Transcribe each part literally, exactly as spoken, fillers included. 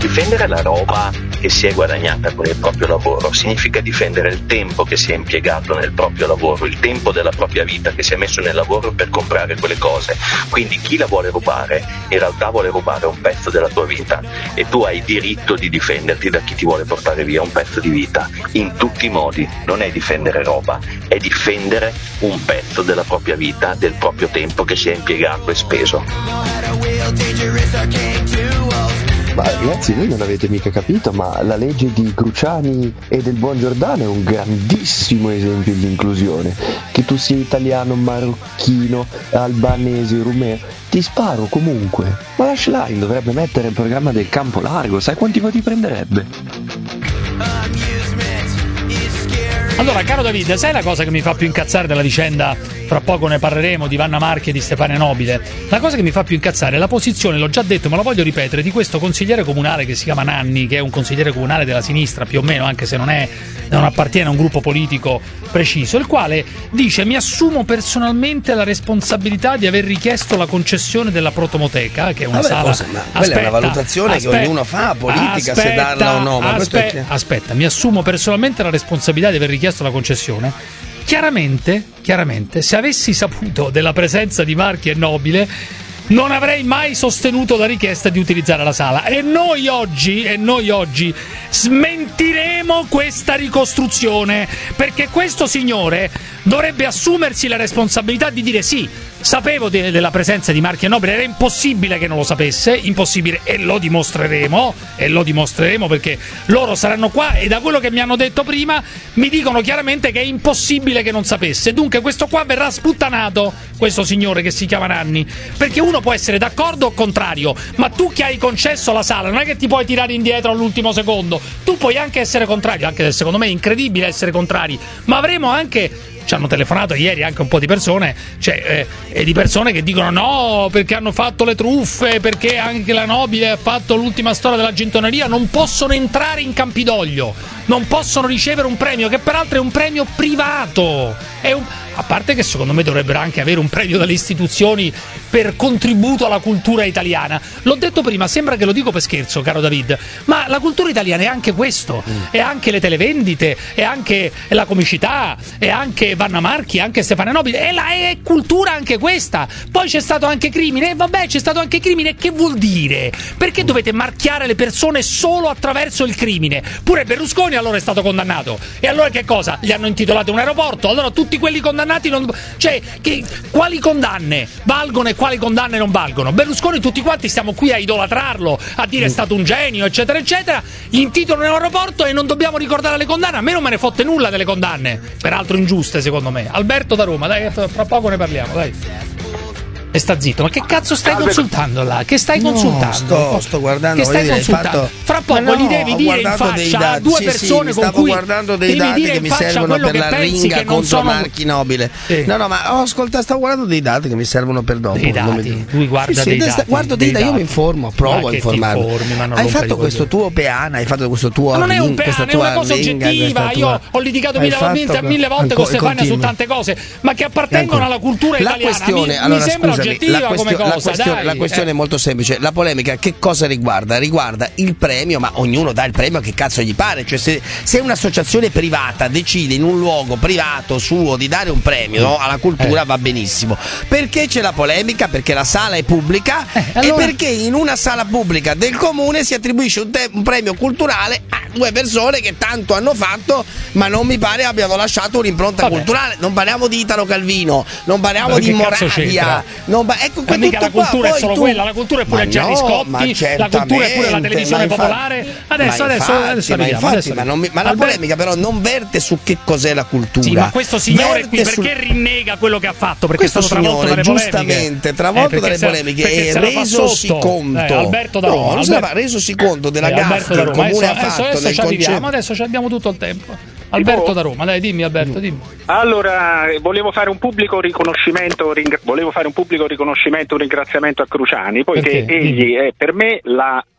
Difendere la roba che si è guadagnata con il proprio lavoro significa difendere il tempo che si è impiegato nel proprio lavoro, il tempo della propria vita che si è messo nel lavoro per comprare quelle cose. Quindi chi la vuole rubare in realtà vuole rubare un pezzo della tua vita e tu hai diritto di difenderti da chi ti vuole portare via un pezzo di vita in tutti i modi. Non è difendere roba, è difendere un pezzo della propria vita, del proprio tempo che si è impiegato e speso. Ma ragazzi, voi non avete mica capito, ma la legge di Cruciani e del Buongiordano è un grandissimo esempio di inclusione. Che tu sia italiano, marocchino, albanese, rumeno, ti sparo comunque. Ma la Schlein dovrebbe mettere il programma del campo largo, sai quanti voti prenderebbe? Allora, caro David, sai la cosa che mi fa più incazzare della vicenda, fra poco ne parleremo, di Vanna Marchi e di Stefania Nobile? La cosa che mi fa più incazzare è la posizione, l'ho già detto ma lo voglio ripetere, di questo consigliere comunale che si chiama Nanni, che è un consigliere comunale della sinistra più o meno, anche se non è, non appartiene a un gruppo politico preciso, il quale dice: mi assumo personalmente la responsabilità di aver richiesto la concessione della Protomoteca, che è una Vabbè, sala... cosa, ma quella aspetta, è una valutazione aspetta, che ognuno fa, politica, aspetta, se darla o no, ma aspetta, questo è... aspetta, mi assumo personalmente la responsabilità di aver richiesto la concessione. Chiaramente, chiaramente, se avessi saputo della presenza di Marchi e Nobile, non avrei mai sostenuto la richiesta di utilizzare la sala. E noi oggi, e noi oggi smentiremo questa ricostruzione, perché questo signore dovrebbe assumersi la responsabilità di dire: sì, sapevo de- della presenza di Marchi e Nobile, era impossibile che non lo sapesse, impossibile, e lo dimostreremo, e lo dimostreremo perché loro saranno qua e da quello che mi hanno detto prima mi dicono chiaramente che è impossibile che non sapesse. Dunque questo qua verrà sputtanato, questo signore che si chiama Nanni, perché uno può essere d'accordo o contrario, ma tu che hai concesso la sala non è che ti puoi tirare indietro all'ultimo secondo, tu puoi anche essere contrario, anche se secondo me è incredibile essere contrari, ma avremo anche... Ci hanno telefonato ieri anche un po' di persone, cioè eh, di persone che dicono no, perché hanno fatto le truffe, perché anche la Nobile ha fatto l'ultima storia della gentoneria, non possono entrare in Campidoglio, non possono ricevere un premio, che peraltro è un premio privato. È un... A parte che secondo me dovrebbero anche avere un premio dalle istituzioni per contributo alla cultura italiana. L'ho detto prima, sembra che lo dico per scherzo, caro David, ma la cultura italiana è anche questo, mm. è anche le televendite, è anche la comicità, è anche Vanna Marchi, anche Stefania Nobile, è, la, è cultura anche questa. Poi c'è stato anche crimine, e vabbè, c'è stato anche crimine, che vuol dire? Perché dovete marchiare le persone solo attraverso il crimine? Pure Berlusconi allora è stato condannato, e allora che cosa? Gli hanno intitolato un aeroporto, allora tutti quelli condannati non... cioè, che... quali condanne valgono e quali condanne non valgono? Berlusconi tutti quanti stiamo qui a idolatrarlo, a dire è stato un genio, eccetera eccetera, gli intitolano un aeroporto e non dobbiamo ricordare le condanne. A me non me ne fotte nulla delle condanne, peraltro ingiuste secondo me. Alberto da Roma, dai, fra poco ne parliamo, dai. E sta zitto, ma che cazzo stai Alberto. consultando là? Che stai no, consultando? Sto, sto guardando. Che stai dire, consultando? Fatto... Fra poco no, gli devi dire in faccia a due sì, persone sì, con cui guardando dei devi dati dire che in mi faccia servono quello per che la pensi ringa che non contro sono... Marchi Nobile. Sì. No, no, ma oh, ascolta, stavo guardando dei dati che mi servono per dopo. Dei dati? Mi... Lui guarda sì, dei sì, dati. Guardo dei dati, io mi informo, provo a informarmi. Hai fatto questo tuo peana, hai fatto questo tuo ma non è un peana, è una cosa oggettiva. Io ho litigato mille volte con Stefania su tante cose, ma che appartengono alla cultura italiana. Mi sembra oggettiva come cosa, dai. La questione è molto semplice. La polemica che cosa riguarda? Riguarda il premio, ma ognuno dà il premio che cazzo gli pare. Cioè se, se un'associazione privata decide in un luogo privato suo di dare un premio no, alla cultura, eh. va benissimo. Perché c'è la polemica? Perché la sala è pubblica eh, allora... e perché in una sala pubblica del comune si attribuisce un, te- un premio culturale a due persone che tanto hanno fatto, ma non mi pare abbiano lasciato un'impronta Vabbè. culturale. Non parliamo di Italo Calvino, non parliamo ma di Moravia. Non ba- ecco, ma mica la cultura qua, è solo tu... quella, la cultura è pure ma Gianni no, Scotti, la cultura è pure la televisione infatti, popolare. Adesso, ma adesso, infatti, adesso ma, arriviamo, infatti, adesso ma, non mi, ma la Albert... polemica però non verte su che cos'è la cultura. Sì, ma questo signore verte qui perché sul... rinnega quello che ha fatto? Perché questo è stato travolto dalle polemiche. Giustamente travolto eh, dalle polemiche e resosi conto. Eh, Alberto da Roma. No, Alberto... resosi conto della eh, gaffa che il comune ha fatto adesso nel ci arriviamo, concetto. adesso ci abbiamo tutto il tempo. Alberto da Roma, dai, dimmi Alberto, dimmi. Allora, volevo fare un pubblico riconoscimento, ring- volevo fare un pubblico riconoscimento, un ringraziamento a Cruciani, poiché Perché? egli è per me la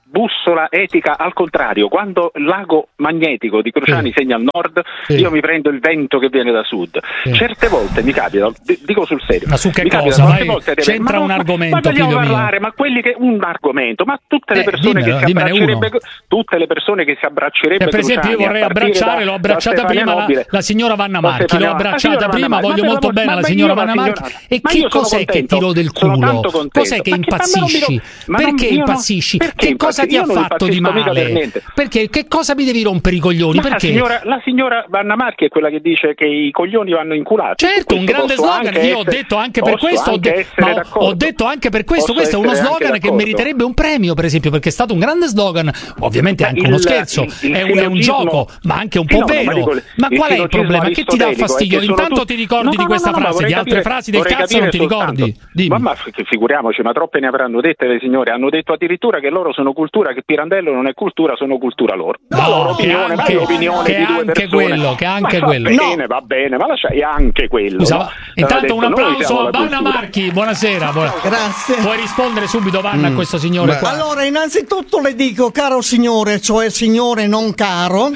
bussola etica al contrario. Quando l'ago magnetico di Cruciani sì. segna al nord, sì. io mi prendo il vento che viene da sud. Sì. Certe volte mi capita, dico sul serio, ma su che mi cosa? Vai, volte deve, c'entra ma, un argomento, ma vogliamo figlio parlare, mio. ma quelli che un argomento, ma tutte le eh, persone dimmelo, che si abbraccerebbe, uno. tutte le persone che si abbraccerebbe, per esempio, io vorrei abbracciare, l'ho abbracciata prima la, la signora Vanna Marchi, l'ho abbracciata prima, voglio molto bene la signora Vanna Marchi. E che cos'è che tirò del culo? Cos'è che impazzisci? Perché impazzisci? Che cosa ti ha fatto di male? Perché che cosa mi devi rompere i coglioni? Perché? La signora, la signora Vanna Marchi è quella che dice che i coglioni vanno inculati. Certo, un grande slogan. Io ho detto anche per questo, ho, de- no, ho detto anche per questo, posso questo è uno slogan che meriterebbe un premio, per esempio, perché è stato un grande slogan. Ovviamente anche il, uno scherzo, il, il è, un, è un gioco, ma anche un po' sì, vero. No, ma, ma qual è il problema? Che ti dà fastidio? Intanto tu... ti ricordi no, di questa no, no, frase, di altre capire, frasi del cazzo non ti ricordi? Ma, ma figuriamoci, ma troppe ne avranno dette le signore. Hanno detto addirittura che loro sono cultura, che Pirandello non è cultura, sono cultura loro. No, la loro opinione, anche, ma l'opinione che di due anche persone. Quello, che anche ma quello. Va bene, va bene, ma lasciai anche quello. Scusa, no? intanto detto, un applauso a Vanna Marchi, buonasera. Buona... Grazie. Puoi rispondere subito, Vanna, mm. a questo signore Beh. qua? Allora, innanzitutto le dico, caro signore, cioè signore non caro,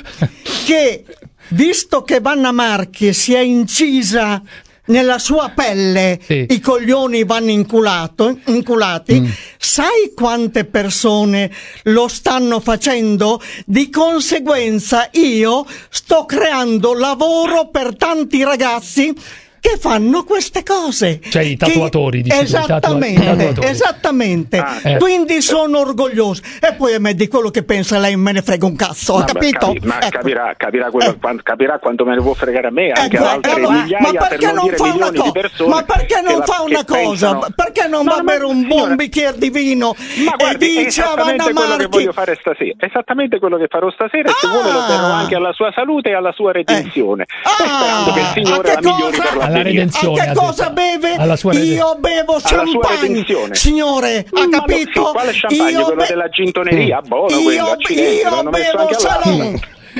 che visto che Vanna Marchi si è incisa nella sua pelle, sì. i coglioni vanno inculato, inculati, mm. sai quante persone lo stanno facendo? Di conseguenza io sto creando lavoro per tanti ragazzi che fanno queste cose. Cioè i tatuatori, che... dici, esattamente, i tatuatori. Esattamente. Ah, eh. Quindi sono orgoglioso. E poi a me di quello che pensa lei me ne frega un cazzo, ha capito? Capi, ma ecco. capirà, capirà, quello, eh. quando, capirà quanto me ne può fregare a me, anche ecco, ad altre allora, migliaia, ma perché per non, non dire fa milioni una co- di persone. Ma perché non la, fa una cosa? Pensano... Perché non no, va a bere un signora, buon bicchiere di vino ma guardi, e dice a Vanna quello Marchi... che voglio fare stasera, esattamente quello che farò stasera, e ah. se vuole lo berrò anche alla sua salute e alla sua redenzione. Eh. Ah. Sperando che il Signore la migliori per la alla redenzione. A che cosa beve? Io bevo champagne, signore, ha capito? Sì, quale champagne? Io quello be- della gintoneria? Buono io, quello, accidenti, io l'hanno messo bevo anche salon.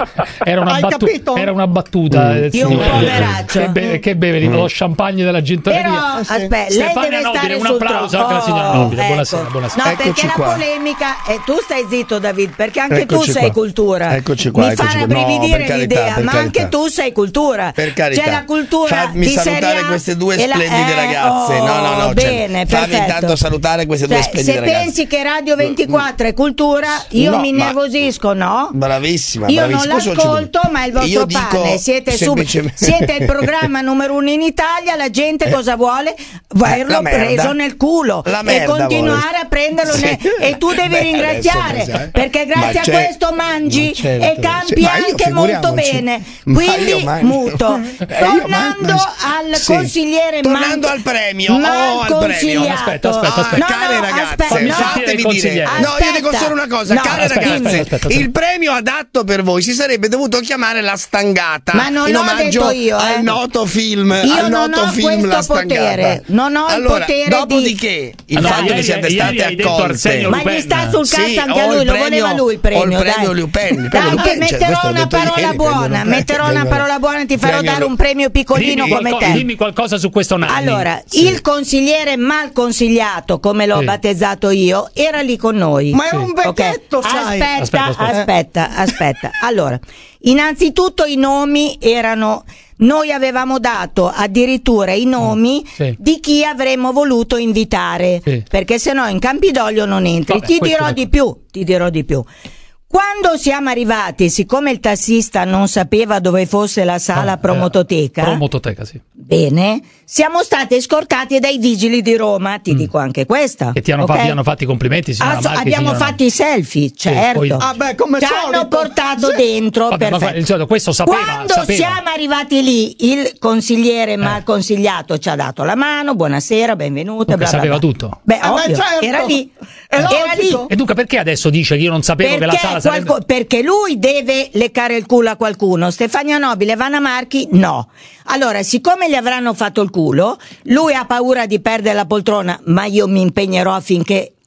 Era una, battu- era una battuta. Mm. Io un poveraccio. Che beve, che beve mm. lo champagne della gintoneria? Però aspetta, lei Stefania deve Nobile, stare un sul applauso tro- anche alla signora oh, Nobile. Ecco. Buonasera, buonasera. No, Eccoci perché qua. la polemica e tu stai zitto, David, perché anche Eccoci tu sei qua. cultura. Eccoci qua, Mi eccoci fa qua. rabbrividire No, per l'idea, carità, per ma carità. anche tu sei cultura. Per carità. C'è la cultura Fammi di salutare Serie A queste due e la- splendide eh, ragazze. oh, No, no, no. Bene, cioè, fammi perfetto. intanto salutare queste Cioè, due splendide se ragazze. pensi che Radio ventiquattro è cultura, io No, mi ma- nervosisco, no? Bravissima, Io non bravissima. Questo l'ascolto, ci- ma è il vostro Io dico pane. Siete, sub- semplicemente- siete il programma numero uno in Italia. La gente cosa vuole? Averlo la merda. preso nel culo La e merda continuare vuole. a prenderlo. Sì. ne- E tu devi Beh, ringraziare adesso non so, eh. perché grazie Ma a c'è- questo mangi ma certo, e campi sì. Ma io anche molto figuriamoci. bene. Ma Quindi io mangio. muto. Eh, io Tornando mangio. al Sì. consigliere Tornando man- al premio, mal oh, al premio. consigliato. Aspetta, aspetta, aspetta. No, Care no, ragazze, aspetta, no. fatemi dire. Aspetta. No, io dico solo una cosa, No, care aspetta, ragazze, aspetta, aspetta, aspetta. il premio adatto per voi si sarebbe dovuto chiamare La Stangata. Ma non in l'ho omaggio detto io, eh. al noto film, Io al non noto ho film questo La Stangata. potere, non ho il allora, potere dopodiché di- il Allora, fatto ieri- che siate ieri state hai detto accolte. Arsenio Ma gli sta sul cazzo Sì, anche a ho lui, il lo premio- voleva lui il premio. ho il premio dai. Lupen, il premio Dai, Lupen, che cioè, metterò questo l'ho una detto parola ieri, buona, premio- metterò una premio- parola buona, ti farò premio- dare un premio piccolino Dimmi, come qualco- te. dimmi qualcosa su questo Nanni. Allora, Sì. il consigliere mal consigliato, come l'ho Sì. battezzato io, era lì con noi. Ma è un Ok. vecchietto, sai. Aspetta, Aspetta, aspetta. aspetta, aspetta. Allora, innanzitutto i nomi erano, noi avevamo dato addirittura i nomi Sì. di chi avremmo voluto invitare, Sì. perché sennò in Campidoglio non entri. Vabbè, ti questo dirò è- di più, ti dirò di più. Quando siamo arrivati, siccome il tassista non sapeva dove fosse la sala Ah, promototeca, eh, promototeca, sì. bene, siamo stati scortati dai vigili di Roma, ti dico anche questa. Che ti hanno, ok? fatti, hanno fatti i complimenti, signora Ah, Marchi, abbiamo signora- fatto i selfie, certo. poi- Ah, beh, come Ci solito. hanno portato Sì. dentro, Vabbè, ma perfetto. il solito, questo sapeva, Quando sapeva. siamo arrivati lì, il consigliere mal consigliato ci ha dato la mano, buonasera, benvenuta, Dunque, bla bla sapeva bla. tutto. Beh, Eh, beh, ovvio, certo. era lì. È Era logico. lì. E dunque perché adesso dice che io non sapevo che la Perché, sala sarebbe... qualco- perché lui deve leccare il culo a qualcuno, Stefania Nobile e Vanna Marchi no. Allora, siccome gli avranno fatto il culo, lui ha paura di perdere la poltrona, ma io mi impegnerò affinché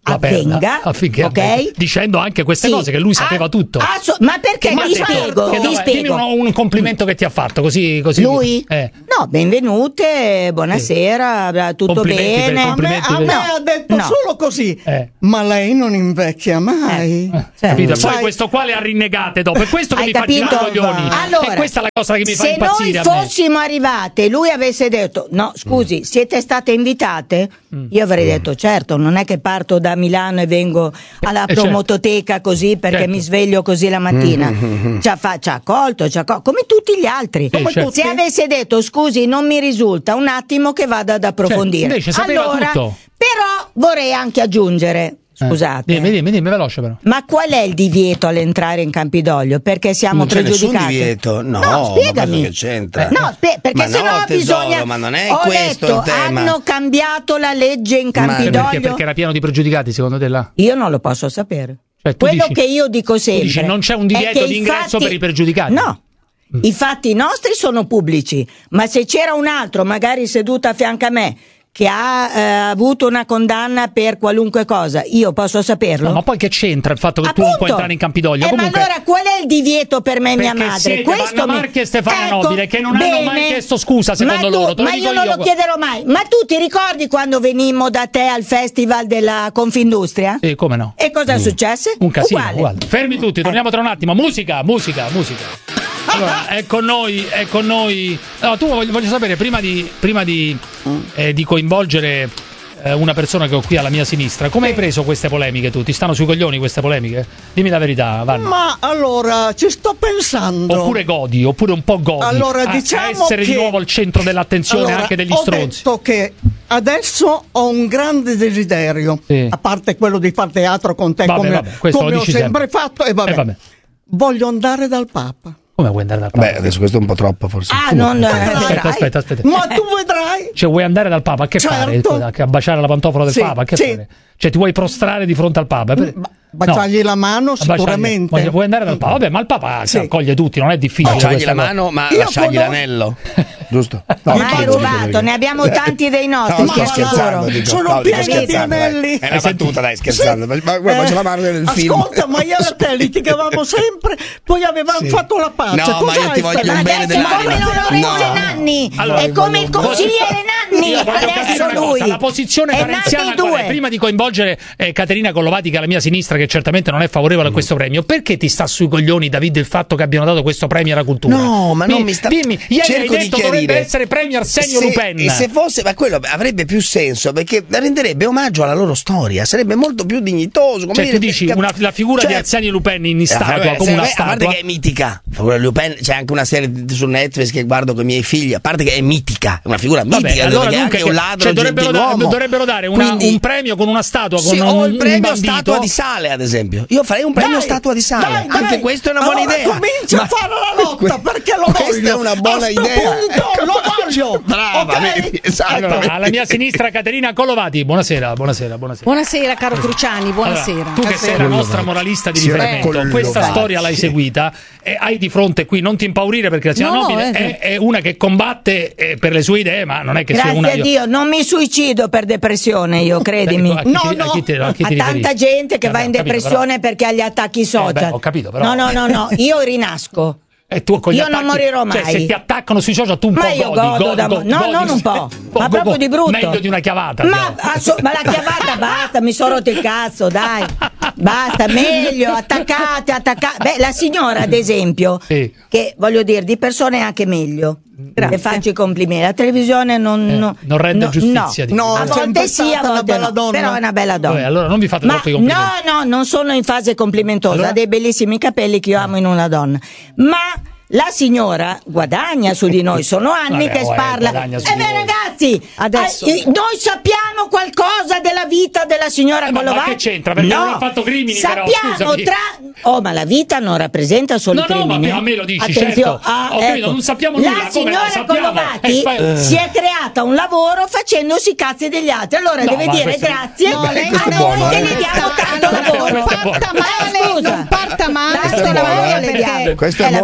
avvenga, perda, affinché ok? avvenga, dicendo anche queste Sì. cose che lui sapeva Ah, tutto. ah, so- ma perché Che ti te- spiego, che ti dov'è? spiego. Dimmi un, un complimento che ti ha fatto, così, così. Lui? Eh. No, benvenute, buonasera, tutto Complimenti per- bene. A me, complimenti a me per- ha detto No. solo così, Eh. ma lei non invecchia mai. Eh, capito? E poi Sai- questo qua le ha rinnegate dopo. È questo che Hai mi fa girare i capito? coglioni. Allora, e questa è la cosa che mi fa se impazzire noi a me. fossimo arrivate e lui avesse detto no scusi siete state invitate, io avrei detto certo, non è che parto da Milano e vengo alla Eh, certo. promototeca così perché Certo. mi sveglio così la mattina. Ci ha, fa- ci ha accolto, ci ha accolto, come tutti gli altri. Sì, certo. Se avesse detto scusi non mi risulta, un attimo che vada ad approfondire. Certo, invece sapeva allora, tutto. però vorrei anche aggiungere, scusate, Eh, dimmi, dimmi, dimmi, veloce però. ma qual è il divieto all'entrare in Campidoglio? Perché siamo Non c'è nessun pregiudicati? divieto, no, no ma spiegami. cosa che c'entra? No, spie- perché Ma se no no, tesoro, bisogna. ma non è Ho questo detto, il tema. hanno cambiato la legge in Ma- Campidoglio. Perché, perché era pieno di pregiudicati, secondo te là? Io non lo posso sapere. Cioè, tu Quello dici- che io dico sempre. dici, non c'è un è divieto che di i ingresso fatti- per i pregiudicati? No. I fatti nostri sono pubblici, ma se c'era un altro, magari seduto a fianco a me, che ha eh, avuto una condanna per qualunque cosa, io posso saperlo? No, ma poi che c'entra il fatto che tu non puoi Appunto. entrare in Campidoglio? Eh, Comunque, ma allora qual è il divieto per me e mia perché madre? siete Questo Vanna mi- Marchi e Stefania Ecco, Nobile, che non hanno mai bene. chiesto scusa, secondo ma tu- loro, te lo ma dico io non io. lo chiederò mai. Ma tu ti ricordi quando venimmo da te al festival della Confindustria? Sì, come no? E cosa successe? Un casino, Uguale. uguale. Fermi tutti, torniamo tra un attimo. Musica, musica, musica. Allora, è con noi, è con noi. No, tu voglio, voglio sapere, prima di, prima di, eh, di coinvolgere eh, una persona che ho qui alla mia sinistra, come hai preso queste polemiche tu? Ti stanno sui coglioni queste polemiche? Dimmi la verità, Vanna. Ma allora ci sto pensando. Oppure godi, oppure un po' godi. Allora, a, diciamo a essere che- di nuovo al centro dell'attenzione Allora, anche degli ho stronzi. detto che adesso ho un grande desiderio, Sì. a parte quello di fare teatro con te, Vabbè, come, vabbè, questo come lo ho dici sempre sempre. fatto, e vabbè. Eh, vabbè. Voglio andare dal Papa. Come vuoi andare dal Papa? Beh, adesso questo è un po' troppo forse. Ah, non eh, Aspetta, vedrai. aspetta, aspetta. Ma tu vedrai. Cioè, vuoi andare dal Papa? A che Certo. fare? A baciare la pantofola del Sì, Papa? A che sì. fare? Cioè, ti vuoi prostrare di fronte al Papa? Per- Ba- baciargli la mano A baciargli- sicuramente. Vuoi- Vuoi andare dal Papa? Vabbè, ma il Papa Sì. accoglie tutti, non è difficile. Baciargli questa la cosa. mano, ma Io lasciargli conosco- l'anello. Giusto? Ma hai rubato, ne abbiamo tanti dei nostri, No, ti sto scherzando, assicuro. dico. Sono No, dico pieni di scherzando, dai. anelli. È una battuta, dai, scherzando. Ma ma- Eh, bacia la mano nel film. ascolta, ma io e te litigavamo sempre, poi avevamo Sì. fatto la pace. No, ma Cos'hai io ti voglio sta- un Ma bene adesso è dell'anima. come l'onorevole No. Nanni, Allora, è come il consigliere Nanni, Io voglio capire adesso una lui. cosa, la posizione È parenziana nati qual è? due. Prima di coinvolgere eh, Caterina Collovati, che è alla mia sinistra, che certamente non è favorevole a questo premio, perché ti sta sui coglioni, David, il fatto che abbiano dato questo premio alla cultura? No, ma non Dimmi- mi sta. Dimmi, ieri hai Cerco di detto chiarire. dovrebbe essere premio Arsenio Se- Lupin. E se fosse, ma quello avrebbe più senso perché renderebbe omaggio alla loro storia, sarebbe molto più dignitoso. Come Cioè, dire, tu dici cap- una- la figura cioè- di Arsenio Lupin in Eh, statua, vabbè, come se- una A parte statua. che è mitica, la figura di Lupin, c'è anche una serie su Netflix che guardo con i miei figli. A parte che è mitica, è una figura Vabbè, mitica. allora dove dunque anche un che- ladro, cioè, dovrebbero, da- gentiluomo. dovrebbero dare una- Quindi- un premio con una statua, con Sì, un, o il un premio bambito. statua di sale, ad esempio. Io farei un premio Dai, statua di sale. dai, dai. Anche questa è una buona Allora idea. comincia a fare la lotta, perché lo Questa voglio. è una buona A sto idea. punto lo voglio. Brava, Ok? vedi? Esatto. Allora, vedi? alla mia sinistra Caterina Collovati, buonasera, buonasera, buonasera. Buonasera caro Cruciani, buonasera. Allora, tu che sei la nostra moralista di Sì, riferimento, Collovati. questa storia l'hai seguita e hai di fronte qui, non ti impaurire perché la signora No, Nobile eh, è, è una che combatte eh, per le sue idee, ma non è che sia Grazie una... a Dio, non mi suicido per depressione io, credimi. A chi No, ti- a no. chi ti- a chi A ti tanta riferisci? gente che Eh, va beh, in ho capito, depressione perché ha gli attacchi social. beh, ho capito, però. No, no, no, no, io rinasco. E tu con gli Io non attacchi- morirò cioè, mai. se ti attaccano sui social tu un Ma po' io godi, godo godi, da mo- godi, no, godi, non un po', eh, ma go- proprio go- di brutto. Meglio di una chiavata. Ma, andiamo. asso- ma la chiavata basta, mi sono rotto il cazzo, dai. Basta, meglio, attaccate, attaccate. Beh, la signora, ad esempio, Sì. che voglio dire, di persone è anche meglio. Le faccio i complimenti. La televisione non, Eh, no, non rende no, giustizia, no. dico. No, A è sempre volte sì, a stata una volte bella no. donna. Però è una bella donna. Vabbè, allora non vi fate Ma troppi complimenti. no, no, non sono in fase complimentosa, Allora? ha dei bellissimi capelli che io amo in una donna. Ma la signora guadagna su di noi, sono anni Vabbè, che oh, eh, parla. guadagna su Eh di beh, voi. ragazzi, Adesso- eh, noi sappiamo qualcosa della vita della signora Eh, ma- ma Collovati. che c'entra? Perché no, non ha fatto crimini, però, sappiamo scusami. tra Oh, ma la vita non rappresenta solo No, no, crimini. ma a me lo dici, Attenzione. certo. Ah, Ho capito, ecco. non sappiamo la nulla, come signora lo sappiamo? Collovati Eh, fai- si è creata un lavoro facendosi i cazzi degli altri. Allora No, deve ma dire questo- grazie No, lei a non noi buono, che eh. le diamo tanto Allora, lavoro. Questo è buono. parta male, Scusa. non parta male, Tanto sto lavoro lavoro le perché diamo. Questo è la molto verità. buono.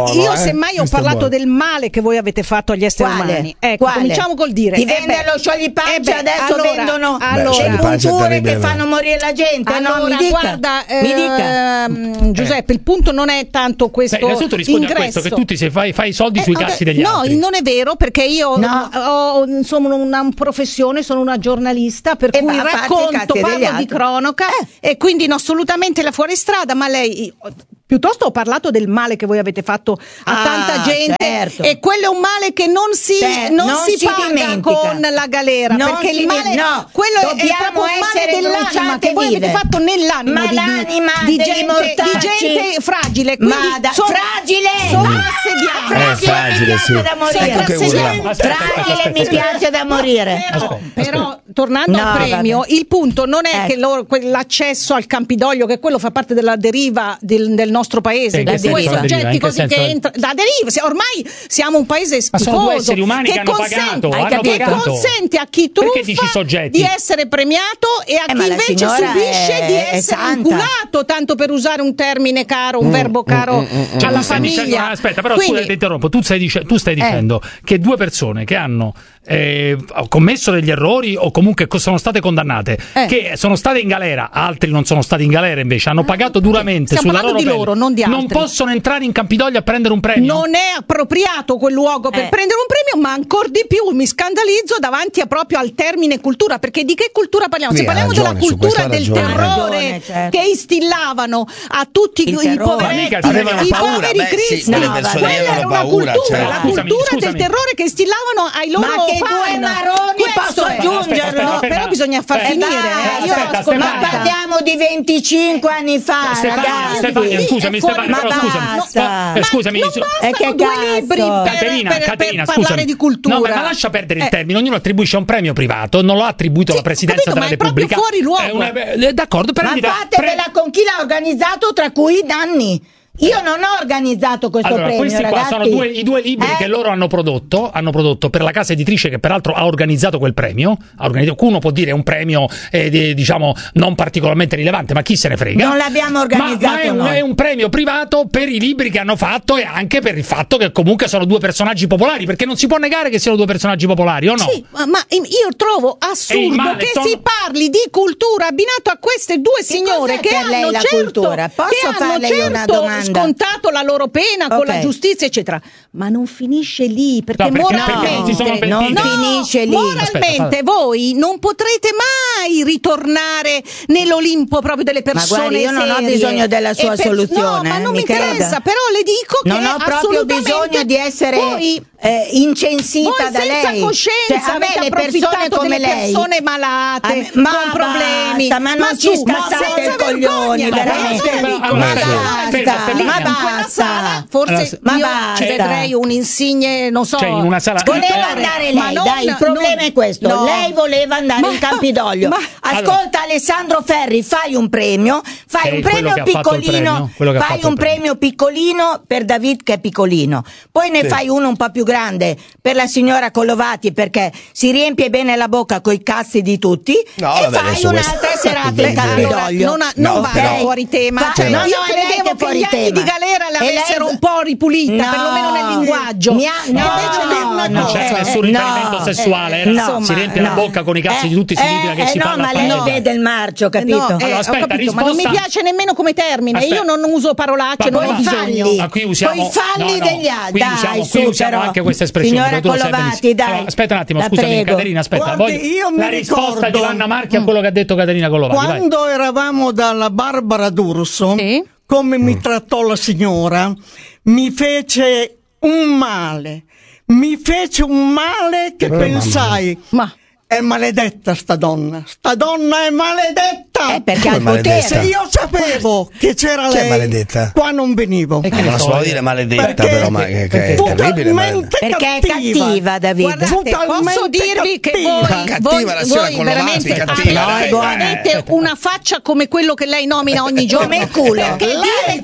buono. Io eh? semmai ho Questo è parlato buono. del male che voi avete fatto agli esseri Quale? umani. Ecco, Quale? cominciamo col dire. Ti eh vende beh, lo scioglipancia, eh beh, adesso allora, vendono allora, le pancia è punture terribile, che però. fanno morire la gente. Allora, no, mi dica. guarda, mi dica. ehm, Giuseppe, il punto non è tanto questo Beh, innanzitutto rispondi ingresso. a questo, che tu ti sei, fai, fai i soldi Eh, sui vabbè, cazzi degli no, altri. non è vero, perché io No. ho, sono una professione, sono una giornalista, per E cui va a farsi i racconto, cazzi degli parlo di altri. cronaca Eh. e quindi no, assolutamente la fuoristrada, ma lei... Piuttosto ho parlato del male che voi avete fatto a Ah, tanta gente, certo. e quello è un male che non si, Certo, non non si, si paga dimentica. con la galera, Non perché si il male, di- no, quello è dobbiamo proprio un male essere dell'anima bruciate che voi avete vive. fatto nell'anima Ma di, l'anima di, degli gente, mortacci- di gente fragile, quindi Ma da- sono, fragile! sono Ma- assediati. Eh, fragile, mi sì. piace da morire. Sempre Che assediati. urla. Aspetta, Fragile aspetta, aspetta, mi aspetta. piace da morire. Però, Aspetta, però, tornando No, al premio, vabbè. il punto non è Ecco. che loro, que- l'accesso al Campidoglio, che quello fa parte della deriva del, del nostro paese, In che di senso quei la deriva? soggetti In che così senso che la- entrano. La deriva, se- ormai siamo un paese Ma schifoso. sono due esseri umani che hanno consente, pagato, hai hanno capito? pagato. Che consente a chi Perché truffa dici soggetti? di essere premiato e a Eh, ma chi la invece signora subisce è- di è essere santa. inculato, tanto per usare un termine caro, un verbo caro Cioè, alla tu stai dicendo- famiglia. ah, aspetta, però Quindi- scusa, ti interrompo. Tu stai, dice- tu stai dicendo che due persone che hanno eh, commesso degli errori o comunque co- sono state condannate, Eh. che sono state in galera, altri non sono stati in galera invece, hanno pagato duramente Stiamo sulla loro parlando di pelle, loro, non di altri. possono entrare in Campidoglio a prendere un premio. Non è appropriato quel luogo per Eh. prendere un premio, ma ancor di più mi scandalizzo davanti a proprio al termine cultura, perché di che cultura parliamo? Se Sì, ha parliamo ragione, della su questo cultura ha del ragione. terrore Ha ragione, certo. che instillavano a tutti Il i terrore. Ma poveretti, mica avevano i paura, poveri beh, sì, cristi. quelle No, persone vabbè. Quella avevano era una paura, cultura, certo. la Scusami, cultura scusami. del terrore che instillavano ai loro Ma che fan. due maroni Questo posso è. aggiungere? Aspetta, No, aspetta, però bisogna far eh, finire. basta, eh. Io ho aspetta, ascoltato. Ma parliamo di venticinque anni fa, Stefania, ragazzi. Stefania, scusami, è fuori- Stefania, però ma scusami. basta. Eh, scusami, non so- bastano E che due cazzo? libri per, Caterina, per- per Caterina, parlare scusami. di cultura. No, ma, ma lascia perdere il Eh. termine. Ognuno attribuisce un premio privato, non lo ha attribuito Sì, alla Presidenza ho capito, della ma è proprio Repubblica. fuori luogo. È una- eh, d'accordo, Ma prendita. fatevela con chi l'ha organizzato, tra cui Nanni. Io non ho organizzato questo Allora, premio, questi qua ragazzi. sono due, i due libri Eh? che loro hanno prodotto, hanno prodotto per la casa editrice che peraltro ha organizzato quel premio. Ha organizzato, uno può dire è un premio eh, di- diciamo non particolarmente rilevante, ma chi se ne frega? Non l'abbiamo organizzato Ma, ma è, un, noi. è un premio privato per i libri che hanno fatto e anche per il fatto che comunque sono due personaggi popolari, perché non si può negare che siano due personaggi popolari, o no? Sì, ma ma io trovo E il assurdo male che sono- si parli di cultura abbinato a queste due signore cos'è che per hanno lei la certo, cultura? Posso che hanno farle io una certo domanda? scontato la loro pena con Ok. la giustizia, eccetera. Ma non finisce lì, perché, No, perché- moralmente perché non si sono pentiti. non no, finisce lì. moralmente Aspetta, voi non potrete mai ritornare nell'Olimpo proprio delle persone guardi, io non ho serie. bisogno della sua E per- soluzione, no, ma non mi mi interessa, creda. però le dico che Non ho proprio assolutamente bisogno di essere voi, eh, incensita voi da senza lei. coscienza Cioè, a me avete le persone approfittato come delle lei, persone malate, A me- ma con problemi. basta, ma non ci su, scassate senza i coglioni, vergogna. veramente. Ma io dico, Allora, Ma aspetta, basta, aspetta, aspetta. ma in quella basta. sala forse Allora, ma io basta. ci vedrei un insigne, non so. Cioè, in una sala- Voleva andare lei, Ma non- dai, il problema non- è questo. no. Lei voleva andare Ma- in Campidoglio. ma- Ascolta Alessandro Ferri, fai un premio, fai Che è un quello premio che ha fatto il piccolino, premio, quello che ha fai fatto un il premio. premio piccolino per David che è piccolino. Poi ne fai uno un po' più grande per la signora Collovati perché si riempie bene la bocca coi cazzi di tutti No, e vabbè, fai adesso un'altra questo- serata in Allora, Campidoglio. non, ha- non No, va però- fuori tema. Fa- Cioè, no, io no, è lei credevo che è che fuori gli anni tema. di galera E lei- l'avessero un po' ripulita, No. perlomeno nel linguaggio. Mi ha- no, Invece no, una Non cosa- c'era eh, nessun no, riferimento eh, sessuale, era- no, si riempie la no. bocca con i cazzi Eh, di tutti, significa eh, che si eh, fa no, la ma lei parola. vede il marcio, capito? No, eh, Allora, ho aspetta, capito, ma non mi risposta- piace nemmeno come termine. Aspetta. Io non uso parolacce, Ma non ho poi bisogno. falli. Ma qui usiamo Coi falli no, no, degli altri. qui Dai, usiamo, su, qui usiamo però. anche questa espressione. Signora tu lo sai Collovati, benissimo. dai. Allora, aspetta un attimo, La scusami, prego. Caterina, aspetta. Guardi, voglio- io mi la risposta ricordo- di Vanna Marchi a quello che ha detto Caterina Collovati. vai. Quando eravamo dalla Barbara D'Urso, Sì. come mi trattò la signora, mi fece un male. Mi fece un male che pensai, Ma è maledetta sta donna, sta donna è maledetta. Eh, perché ha il Come potere. maledetta? Se io sapevo che c'era Chi è lei, maledetta? qua non venivo. E che Eh, ne non si so, può eh. dire maledetta, Perché- però, ma che, che è fu terribile. ma- talmente Perché è cattiva, David. guardate, Fu posso talmente dirvi che cattiva. voi, Cattiva voi, la signora voi Collovati, veramente cattiva, avete, dai, buona. avete una faccia come quello che lei nomina ogni giorno. Come il culo. Perché Lei dire ce queste l'ha.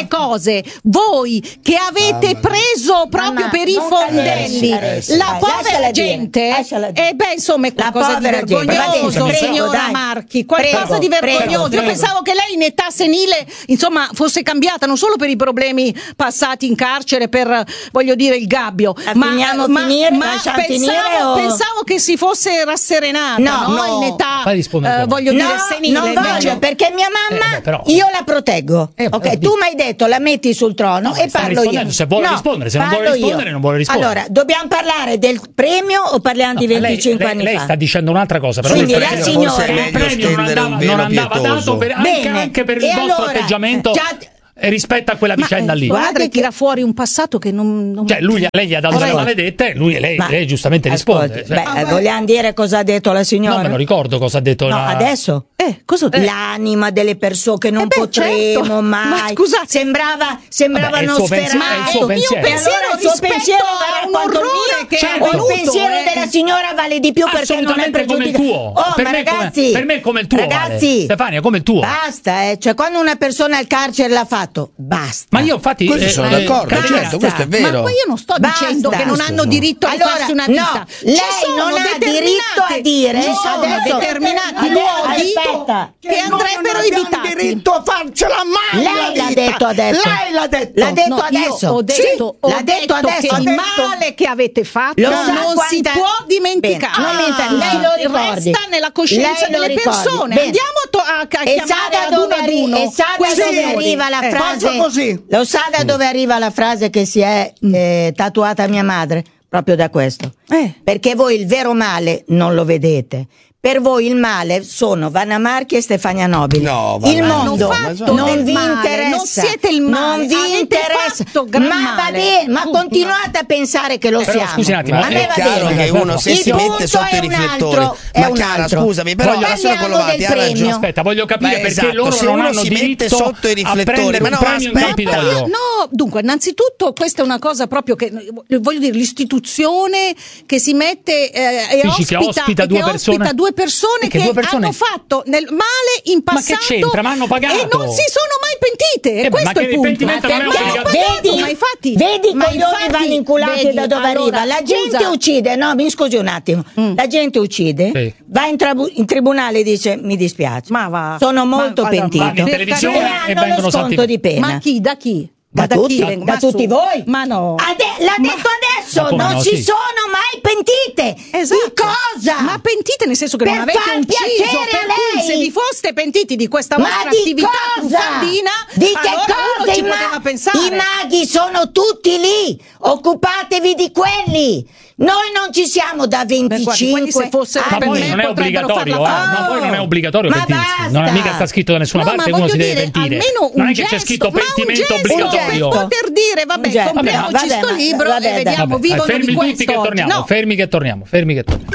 due cose. Voi che avete Mamma preso proprio Mamma, per i fondelli adesso, la dai, povera lasciala dire, gente, lasciala dire. e beh insomma è La qualcosa di povera gente, vergognoso, va detto, signora prego, dai. Marchi, qualcosa Prego, di vergognoso. prego, Io prego. pensavo che lei in età senile insomma fosse cambiata non solo per i problemi passati in carcere per, voglio dire, il gabbio, La ma, finiamo ma, finire, ma lasciamo pensavo, finire o- pensavo che si fosse rasserenata, No, no? no. In età Fai rispondere eh, tu. voglio No, dire senile. non voglio, invece. perché mia mamma Eh, beh, però- io la proteggo. Eh, ok, però tu di- mi hai detto la metti sul trono No, e sta parlo rispondendo, io. se vuole No, rispondere, se non vuole parlo io. rispondere, non vuole rispondere. Allora, dobbiamo parlare del premio o parliamo di No, lei- venticinque lei, anni lei fa? sta dicendo un'altra cosa, però Quindi il la premio- signora- Forse è il meglio premio non stendere andava, un velo non andava pietoso. dato per, anche, Bene. anche per il E vostro allora, atteggiamento già- eh, rispetto a quella Ma, vicenda eh, lì. Guarda, Guardi tira che- fuori un passato che non, non... Cioè, lui, lei gli ha dato Allora- delle maledette, lui, lei, Ma- lei giustamente risponde. Ascolti, Cioè, beh, vogliamo dire cosa ha detto la signora? non me lo ricordo cosa ha detto. No, la- adesso? Eh, cosa ho detto? L'anima delle persone che non Eh beh, potremo certo. mai. Ma scusate. sembrava sembrava Vabbè, è il uno suo pensiero- sferato. è il suo il mio pensiero. pensiero Allora il suo rispetto pensiero a vale un quanto il orrore mio, che è o il avvenuto, pensiero eh. della signora vale di più perché non è Assolutamente come il pregiudicato. tuo. Oh, per, ma me ragazzi, come, per me è come il tuo. ragazzi, vale. Stefania, come il tuo. basta, eh. Cioè, quando una persona al carcere l'ha fatto, basta. Ma io infatti Questo eh, sono eh, d'accordo, basta. certo, questo è vero. Ma poi io non sto Basta. dicendo che non Questo hanno sono- diritto a Allora, farsi una no, vita. Ci lei sono non ha determinate- diritto a dire ci sono adesso- determinati adesso- luoghi aspetta. che andrebbero evitati. diritto a farcela mai Lei la l'ha vita. detto adesso. Lei l'ha detto. L'ha detto No, io adesso. ho detto, Sì, ho l'ha detto adesso. che Ha il detto- male che avete fatto Lo sa non si quanta- può dimenticare. Bene, non mi inter- Ah, lei lo ricordi. resta nella coscienza Lei lo delle ricordi. persone. Bene. Andiamo a, to- a, a E sa chiamare da ad uno dove, ad arri- uno e sa da questi dove signori. arriva la Eh. frase? Faccia così. Lo sa da dove arriva la frase che si è eh, tatuata mia madre? Proprio da questo. Eh. Perché voi il vero male non lo vedete. Per voi il male sono Vanna Marchi e Stefania Nobili. No, il Vanna- mondo hanno fatto non del vi male, interessa. non siete il male, Non vi avete interessa. fatto gran Ma va male. bene, ma Punto. continuate a pensare che lo Però, siamo. scusi un attimo, a è me va chiaro bene. che uno se Il si punto mette sotto è i un riflettori, altro, è ma un Chiara, altro. scusami, però Parliamo la signora Colomati del ha ragione. premio. Aspetta, voglio capire Beh, perché esatto, loro se non uno hanno si mette diritto sotto i a riflettori, prendere ma un no, premio in aspetta. Campidoglio. No, dunque, innanzitutto questa è una cosa proprio che voglio dire, l'istituzione che si mette eh, e Dici che ospita, ospita e due che persone? ospita due persone E che che due persone- hanno fatto nel male in Ma passato che c'entra? Ma hanno pagato. e non si sono mai pentite. Eh E beh, questo ma è che il il punto. pentimento non è Ma hanno obbligatorio. pagato, Vedi, ma infatti, vedi i ma coglioni infatti, vanno inculati vedi, da dove allora, arriva. La gente scusa, uccide, no, mi scusi un attimo. Mm. La gente uccide, Sì. va in, trabu- in tribunale e dice mi dispiace. Ma va. Sono Ma molto guarda, pentito. vanno in per televisione E carità. e hanno vengono lo sconto salti- di pena. Ma chi? Da chi? Da da tutti, chi? da Ma tutti su. voi. Ma no. Ade- l'ha Ma- detto adesso, Ma come non no, si sì. sono mai pentite. Esatto. Di cosa? Ma pentite nel senso che Per non avete far ucciso, piacere per a cui lei. se vi foste pentiti di questa Ma vostra di attività cosa? truffaldina, Di che allora uno cosa? ci I, ma- poteva pensare. I maghi sono tutti lì. Occupatevi di quelli. Noi non ci siamo da Beh, guardi, venticinque quelli se fossero Ma per poi me non è potrebbero obbligatorio, farla eh. fare. Ma poi non è obbligatorio Ma pentirsi. basta. Non è mica sta scritto da nessuna No, parte ma che uno voglio si deve dire, pentire. almeno Non un è che c'è gesto, scritto ma un pentimento gesto obbligatorio. per poter dire vabbè, Un gesto. compriamoci Vabbè, sto ma- libro vabbè, e dai. vediamo, Vabbè, vivono fermi di tutti questo che oggi. torniamo, No. fermi che torniamo, fermi che torniamo.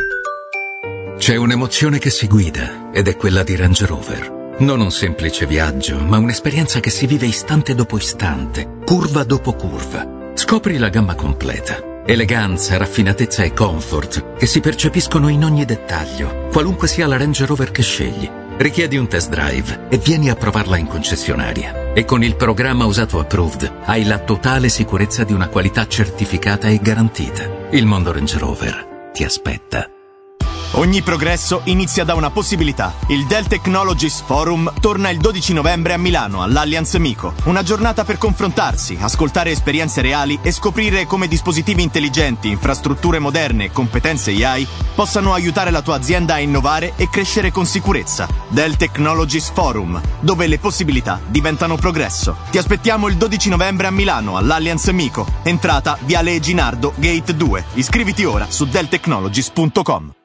C'è un'emozione che si guida ed è quella di Range Rover. Non un semplice viaggio, ma un'esperienza che si vive istante dopo istante, curva dopo curva. Scopri la gamma completa. Eleganza, raffinatezza e comfort che si percepiscono in ogni dettaglio, qualunque sia la Range Rover che scegli. Richiedi un test drive e vieni a provarla in concessionaria. E con il programma Usato Approved hai la totale sicurezza di una qualità certificata e garantita. Il mondo Range Rover ti aspetta. Ogni progresso inizia da una possibilità. Il Dell Technologies Forum torna il dodici novembre a Milano, all'Allianz Mico. Una giornata per confrontarsi, ascoltare esperienze reali e scoprire come dispositivi intelligenti, infrastrutture moderne e competenze A I possano aiutare la tua azienda a innovare e crescere con sicurezza. Dell Technologies Forum, dove le possibilità diventano progresso. Ti aspettiamo il dodici novembre a Milano, all'Allianz Mico. Entrata Viale Ginardo, Gate due. Iscriviti ora su dell technologies punto com.